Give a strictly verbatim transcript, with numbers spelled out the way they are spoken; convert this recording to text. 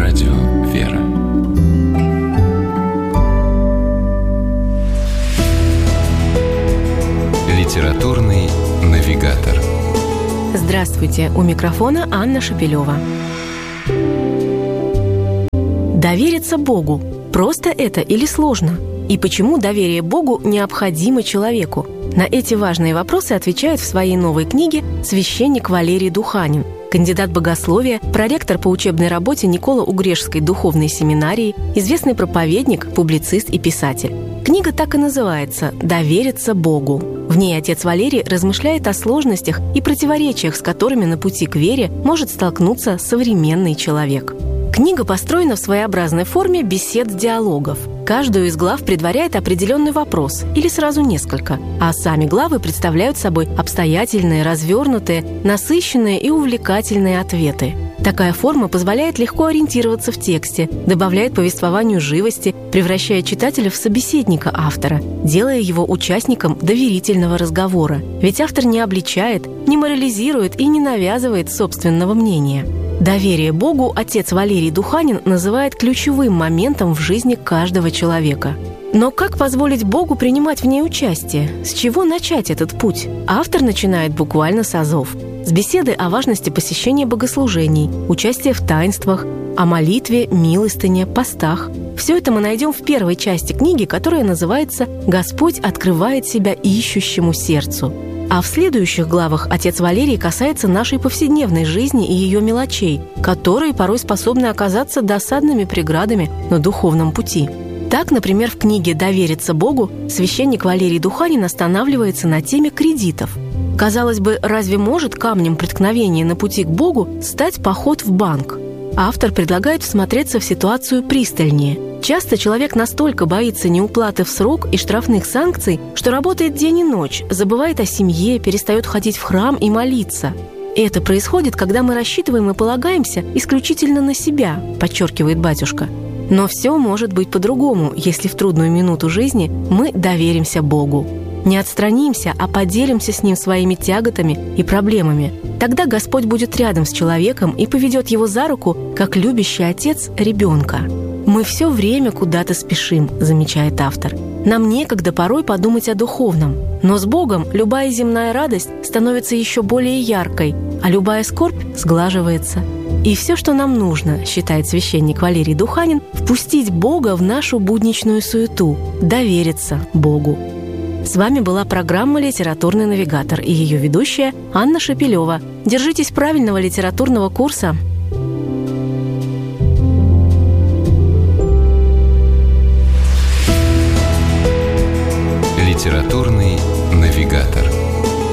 радио «Вера». Литературный навигатор. Здравствуйте, у микрофона Анна Шапилева. Довериться Богу. Просто это или сложно? И почему доверие Богу необходимо человеку? На эти важные вопросы отвечает в своей новой книге священник Валерий Духанин, кандидат богословия, проректор по учебной работе Николо-Угрешской духовной семинарии, известный проповедник, публицист и писатель. Книга так и называется «Довериться Богу». В ней отец Валерий размышляет о сложностях и противоречиях, с которыми на пути к вере может столкнуться современный человек. Книга построена в своеобразной форме бесед-диалогов. Каждую из глав предваряет определенный вопрос, или сразу несколько, а сами главы представляют собой обстоятельные, развернутые, насыщенные и увлекательные ответы. Такая форма позволяет легко ориентироваться в тексте, добавляет повествованию живости, превращая читателя в собеседника автора, делая его участником доверительного разговора. Ведь автор не обличает, не морализирует и не навязывает собственного мнения. Доверие Богу отец Валерий Духанин называет ключевым моментом в жизни каждого человека. Но как позволить Богу принимать в ней участие? С чего начать этот путь? Автор начинает буквально с азов. С беседы о важности посещения богослужений, участия в таинствах, о молитве, милостыне, постах. Все это мы найдем в первой части книги, которая называется «Господь открывает себя ищущему сердцу». А в следующих главах отец Валерий касается нашей повседневной жизни и ее мелочей, которые порой способны оказаться досадными преградами на духовном пути. Так, например, в книге «Довериться Богу» священник Валерий Духанин останавливается на теме кредитов. Казалось бы, разве может камнем преткновения на пути к Богу стать поход в банк? Автор предлагает всмотреться в ситуацию пристальнее. Часто человек настолько боится неуплаты в срок и штрафных санкций, что работает день и ночь, забывает о семье, перестает ходить в храм и молиться. Это происходит, когда мы рассчитываем и полагаемся исключительно на себя, подчеркивает батюшка. Но все может быть по-другому, если в трудную минуту жизни мы доверимся Богу. Не отстранимся, а поделимся с Ним своими тяготами и проблемами. Тогда Господь будет рядом с человеком и поведет его за руку, как любящий отец ребенка. «Мы все время куда-то спешим», — замечает автор. «Нам некогда порой подумать о духовном. Но с Богом любая земная радость становится еще более яркой, а любая скорбь сглаживается. И все, что нам нужно, считает священник Валерий Духанин, впустить Бога в нашу будничную суету, довериться Богу». С вами была программа «Литературный навигатор» и ее ведущая Анна Шапилева. Держитесь правильного литературного курса. Литературный навигатор.